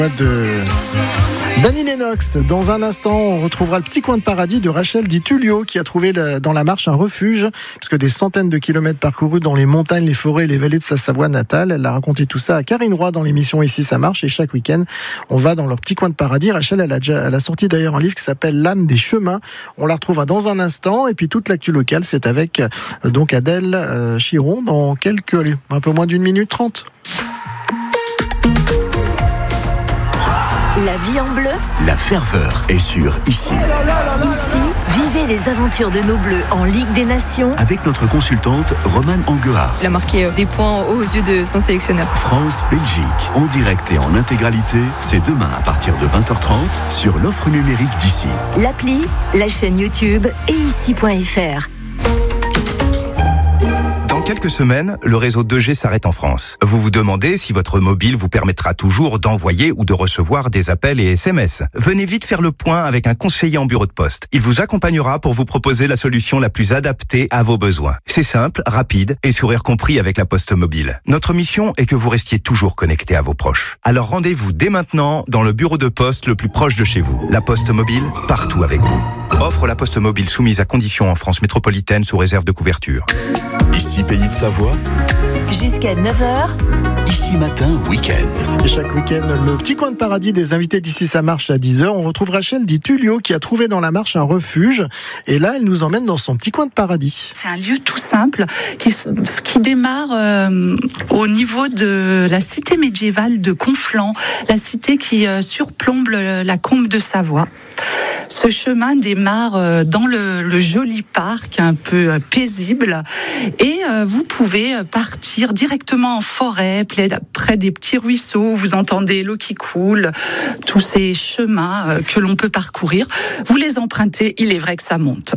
De Dany Lennox. Dans un instant, on retrouvera le petit coin de paradis de Rachel Di Tullio qui a trouvé dans la marche un refuge, puisque des centaines de kilomètres parcourus dans les montagnes, les forêts et les vallées de sa Savoie natale. Elle a raconté tout ça à Karine Roy dans l'émission Ici ça marche, et chaque week-end, on va dans leur petit coin de paradis. Rachel, elle a sorti d'ailleurs un livre qui s'appelle L'âme des chemins. On la retrouvera dans un instant, et puis toute l'actu locale, c'est avec donc Adèle Chiron dans un peu moins d'une minute 30. La vie en bleu. La ferveur est sur Ici. Ici, vivez les aventures de nos bleus en Ligue des Nations. Avec notre consultante Romane Anguard. Il a marqué des points aux yeux de son sélectionneur. France-Belgique, en direct et en intégralité, c'est demain à partir de 20h30 sur l'offre numérique d'Ici. L'appli, la chaîne YouTube et ici.fr. Dans quelques semaines, le réseau 2G s'arrête en France. Vous vous demandez si votre mobile vous permettra toujours d'envoyer ou de recevoir des appels et SMS. Venez vite faire le point avec un conseiller en bureau de poste. Il vous accompagnera pour vous proposer la solution la plus adaptée à vos besoins. C'est simple, rapide et sourire compris avec la Poste Mobile. Notre mission est que vous restiez toujours connecté à vos proches. Alors rendez-vous dès maintenant dans le bureau de poste le plus proche de chez vous. La Poste Mobile, partout avec vous. Offre la Poste Mobile soumise à conditions en France métropolitaine sous réserve de couverture. Ici Pays de Savoie. Jusqu'à 9h. Ici Matin, week-end. Et chaque week-end, le petit coin de paradis des invités d'Ici ça marche à 10h. On retrouve Rachel Di Tullio qui a trouvé dans la marche un refuge. Et là, elle nous emmène dans son petit coin de paradis. C'est un lieu tout simple qui démarre au niveau de la cité médiévale de Conflans, la cité qui surplombe la combe de Savoie. Ce chemin démarre dans le joli parc un peu paisible et vous pouvez partir directement en forêt, près des petits ruisseaux, vous entendez l'eau qui coule, tous ces chemins que l'on peut parcourir. Vous les empruntez, il est vrai que ça monte,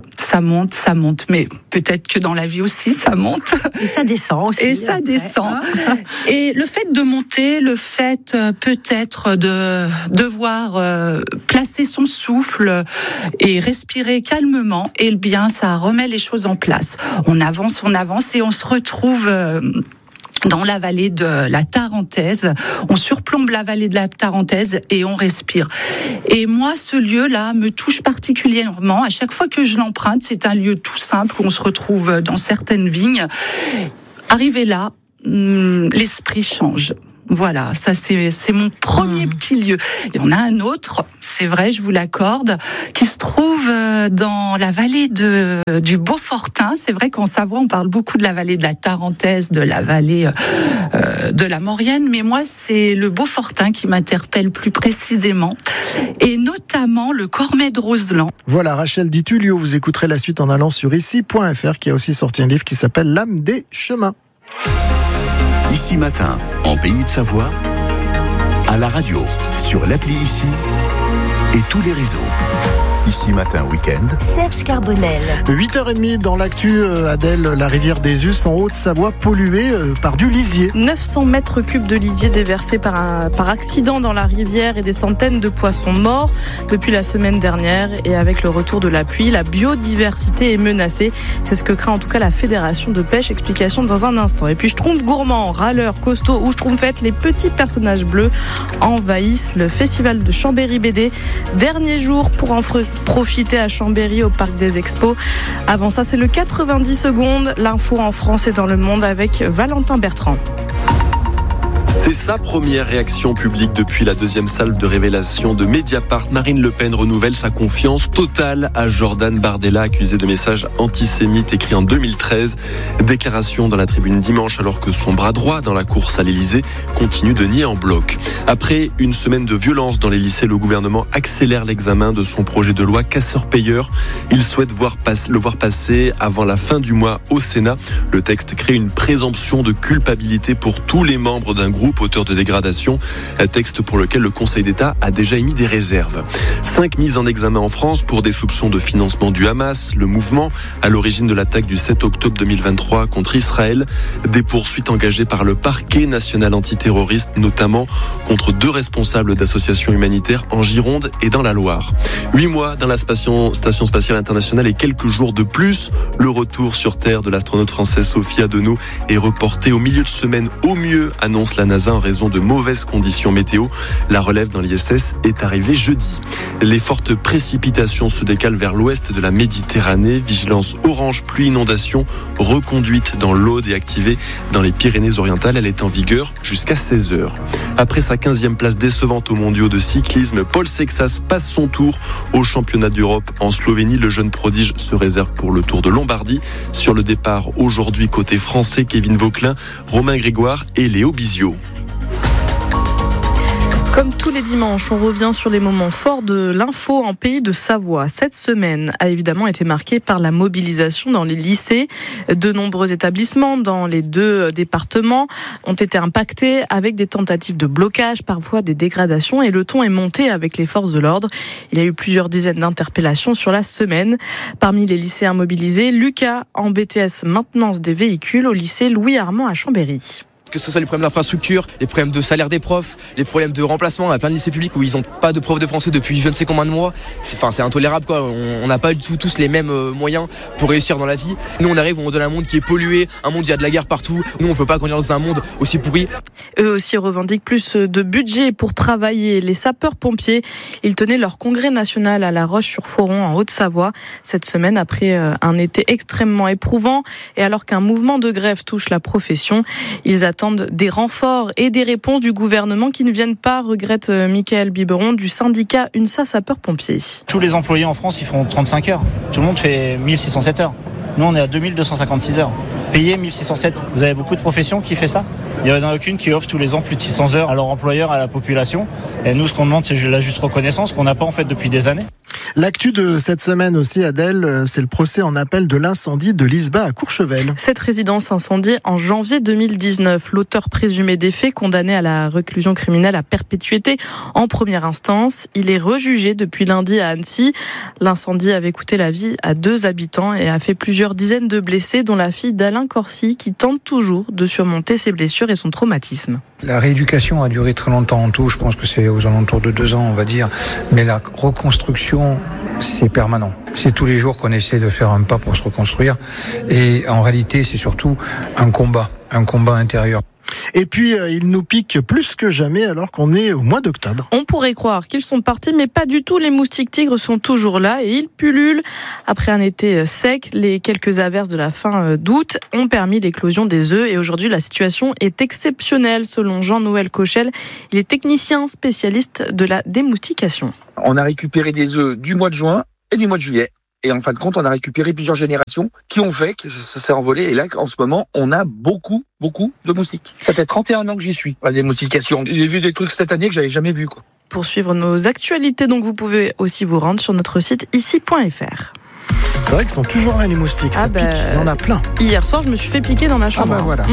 mais peut-être que dans la vie aussi ça monte. Et ça descend aussi. Et ça descend. Et le fait de monter, le fait peut-être de devoir placer son souffle et respirer calmement, et bien ça remet les choses en place. On avance et on se retrouve dans la vallée de la Tarentaise. On surplombe la vallée de la Tarentaise et on respire. Et moi, ce lieu-là me touche particulièrement. À chaque fois que je l'emprunte, c'est un lieu tout simple où on se retrouve dans certaines vignes. Arrivé là, l'esprit change. Voilà, ça c'est mon premier petit lieu. Il y en a un autre, c'est vrai, je vous l'accorde, qui se trouve dans la vallée du Beaufortin. C'est vrai qu'en Savoie, on parle beaucoup de la vallée de la Tarentaise, de la vallée de la Maurienne, mais moi, c'est le Beaufortin qui m'interpelle plus précisément, et notamment le Cormet de Roseland. Voilà, Rachel Di Tullio, vous écouterez la suite en allant sur ici.fr, qui a aussi sorti un livre qui s'appelle L'âme des chemins. Ici Matin, en Pays de Savoie, à la radio, sur l'appli Ici et tous les réseaux. Ici Matin, week-end. Serge Carbonel. 8h30 dans l'actu, Adèle, la rivière des Us en Haute-Savoie polluée par du lisier. 900 mètres cubes de lisier déversés par accident dans la rivière et des centaines de poissons morts depuis la semaine dernière. Et avec le retour de la pluie, la biodiversité est menacée. C'est ce que craint en tout cas la Fédération de pêche. Explication dans un instant. Et puis Schtroumpf gourmand, râleur, costaud ou Schtroumpfette, les petits personnages bleus envahissent le festival de Chambéry-BD. Dernier jour pour en profiter à Chambéry au Parc des Expos. Avant ça, c'est le 90 secondes. L'info en France et dans le monde avec Valentin Bertrand. C'est sa première réaction publique depuis la deuxième salle de révélation de Mediapart. Marine Le Pen renouvelle sa confiance totale à Jordan Bardella, accusé de messages antisémites écrits en 2013. Déclaration dans la tribune dimanche alors que son bras droit dans la course à l'Elysée continue de nier en bloc. Après une semaine de violence dans les lycées, le gouvernement accélère l'examen de son projet de loi casseur-payeur. Il souhaite le voir passer avant la fin du mois au Sénat. Le texte crée une présomption de culpabilité pour tous les membres d'un groupe auteur de dégradation, un texte pour lequel le Conseil d'État a déjà émis des réserves. 5 mises en examen en France pour des soupçons de financement du Hamas, le mouvement à l'origine de l'attaque du 7 octobre 2023 contre Israël. Des poursuites engagées par le parquet national antiterroriste, notamment contre 2 responsables d'associations humanitaires en Gironde et dans la Loire. 8 mois dans la Station spatiale internationale et quelques jours de plus. Le retour sur Terre de l'astronaute française Sophie Adenau est reporté au milieu de semaine au mieux, annonce la NASA. Saint-Nazaire en raison de mauvaises conditions météo. La relève dans l'ISS est arrivée jeudi. Les fortes précipitations se décalent vers l'ouest de la Méditerranée. Vigilance orange pluie inondation reconduite dans l'Aude et activée dans les Pyrénées-Orientales. Elle est en vigueur jusqu'à 16h. Après sa 15e place décevante aux mondiaux de cyclisme, Paul Sexas passe son tour au championnat d'Europe en Slovénie. Le jeune prodige se réserve pour le Tour de Lombardie. Sur le départ aujourd'hui côté français, Kevin Vauquelin, Romain Grégoire et Léo Bizio. Comme tous les dimanches, on revient sur les moments forts de l'info en Pays de Savoie. Cette semaine a évidemment été marquée par la mobilisation dans les lycées. De nombreux établissements dans les 2 départements ont été impactés avec des tentatives de blocage, parfois des dégradations, et le ton est monté avec les forces de l'ordre. Il y a eu plusieurs dizaines d'interpellations sur la semaine. Parmi les lycéens mobilisés, Lucas en BTS maintenance des véhicules au lycée Louis-Armand à Chambéry. Que ce soit les problèmes d'infrastructure, les problèmes de salaire des profs, les problèmes de remplacement. Il y a plein de lycées publics où ils n'ont pas de profs de français depuis je ne sais combien de mois. C'est intolérable, quoi. On n'a pas du tout tous les mêmes moyens pour réussir dans la vie. Nous, on arrive, on donne un monde qui est pollué, un monde où il y a de la guerre partout. Nous, on ne veut pas grandir dans un monde aussi pourri. Eux aussi revendiquent plus de budget pour travailler. Les sapeurs-pompiers, ils tenaient leur congrès national à La Roche-sur-Foron, en Haute-Savoie, cette semaine, après un été extrêmement éprouvant. Et alors qu'un mouvement de grève touche la profession, ils attendent des renforts et des réponses du gouvernement qui ne viennent pas, regrette Michael Biberon du syndicat UNSA Sapeurs-Pompiers. Tous les employés en France, ils font 35 heures. Tout le monde fait 1607 heures. Nous, on est à 2256 heures. Payé 1607. Vous avez beaucoup de professions qui fait ça ? Il n'y en a aucune qui offre tous les ans plus de 600 heures à leur employeur, à la population. Et nous, ce qu'on demande, c'est la juste reconnaissance qu'on n'a pas en fait depuis des années. L'actu de cette semaine aussi, Adèle, c'est le procès en appel de l'incendie de l'Isba à Courchevel. Cette résidence incendiée en janvier 2019. L'auteur présumé des faits, condamné à la réclusion criminelle à perpétuité en première instance. Il est rejugé depuis lundi à Annecy. L'incendie avait coûté la vie à 2 habitants et a fait plusieurs dizaines de blessés, dont la fille d'Alain Corsi, qui tente toujours de surmonter ses blessures et son traumatisme. La rééducation a duré très longtemps en tout, je pense que c'est aux alentours de 2 ans, on va dire. Mais la reconstruction, c'est permanent. C'est tous les jours qu'on essaie de faire un pas pour se reconstruire. Et en réalité, c'est surtout un combat intérieur. Et puis, il nous pique plus que jamais alors qu'on est au mois d'octobre. On pourrait croire qu'ils sont partis, mais pas du tout. Les moustiques tigres sont toujours là et ils pullulent. Après un été sec, les quelques averses de la fin d'août ont permis l'éclosion des œufs. Et aujourd'hui, la situation est exceptionnelle, selon Jean-Noël Cochel. Il est technicien spécialiste de la démoustication. On a récupéré des œufs du mois de juin et du mois de juillet. Et en fin de compte, on a récupéré plusieurs générations qui ont fait que ça s'est envolé. Et là, en ce moment, on a beaucoup de moustiques. Ça fait 31 ans que j'y suis, la démoustication. J'ai vu des trucs cette année que j'avais jamais vus, quoi. Pour suivre nos actualités, donc vous pouvez aussi vous rendre sur notre site ici.fr. C'est vrai qu'ils sont toujours là, les moustiques, ça pique, il y en a plein. Hier soir, je me suis fait piquer dans ma chambre. Voilà.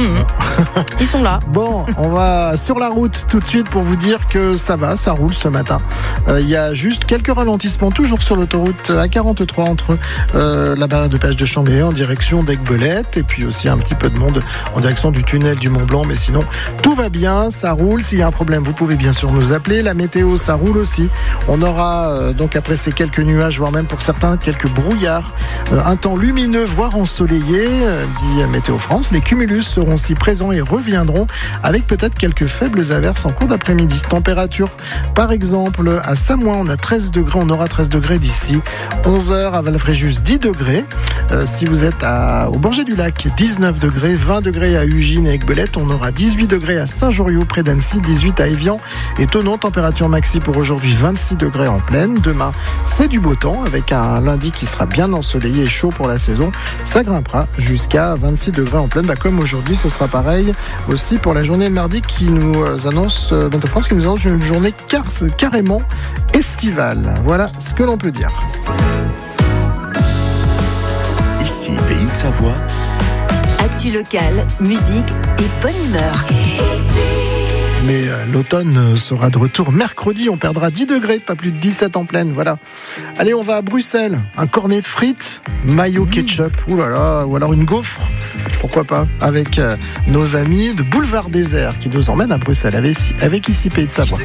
Ils sont là. Bon, on va sur la route tout de suite pour vous dire que ça va, ça roule ce matin. Il y a juste quelques ralentissements, toujours sur l'autoroute A43 entre la barrière de péage de Chambéry en direction d'Aiguebelette, et puis aussi un petit peu de monde en direction du tunnel du Mont-Blanc, mais sinon tout va bien, ça roule. S'il y a un problème, vous pouvez bien sûr nous appeler. La météo, ça roule aussi. On aura donc après ces quelques nuages, voire même pour certains quelques brouillards, un temps lumineux voire ensoleillé, dit Météo France. Les cumulus seront aussi présents et reviendront avec peut-être quelques faibles averses en cours d'après-midi. Température par exemple à Samoin, on a 13 degrés, on aura 13 degrés d'ici 11h, à Valfréjus 10 degrés. Si vous êtes au Bourget du Lac, 19 degrés, 20 degrés à Ugine et Aiguebelette, on aura 18 degrés à Saint-Joriot près d'Annecy, 18 à Évian et Thonon. Température maxi pour aujourd'hui 26 degrés en pleine. Demain c'est du beau temps avec un lundi qui sera bien ensoleillé et chaud pour la saison. Ça grimpera jusqu'à 26 degrés en pleine. Comme aujourd'hui, ce sera pareil aussi pour la journée de mardi qui nous annonce, Météo France qui nous annonce une journée carrément estivale. Voilà ce que l'on peut dire. Ici, Pays de Savoie. Actu locale, musique et bonne humeur. Mais l'automne sera de retour mercredi. On perdra 10 degrés, pas plus de 17 en pleine. Voilà. Allez, on va à Bruxelles. Un cornet de frites, mayo ketchup. Ouh là là, ou alors une gaufre. Pourquoi pas. Avec nos amis de Boulevard Désert qui nous emmènent à Bruxelles avec ici Pays de Savoie.